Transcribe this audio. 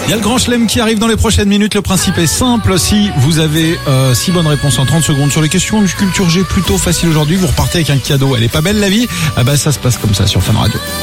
Il y a le grand chelem qui arrive dans les prochaines minutes. Le principe est simple. Si vous avez 6 bonnes réponses en 30 secondes sur les questions de culture G plutôt facile aujourd'hui, vous repartez avec un cadeau. Elle est pas belle la vie? Ah bah ça se passe comme ça sur Fun Radio.